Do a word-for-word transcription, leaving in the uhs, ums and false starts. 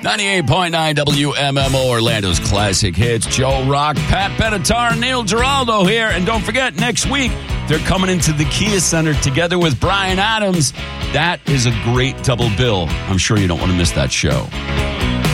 ninety-eight point nine W M M O, Orlando's classic hits. Joe Rock, Pat Benatar, Neil Giraldo here. And don't forget, next week, they're coming into the Kia Center together with Bryan Adams. That is a great double bill. I'm sure you don't want to miss that show.